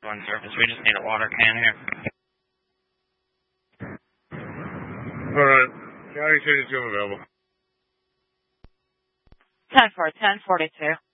1 surface. We just need a water can here. Alright. County 32 available. 10-4, 1042.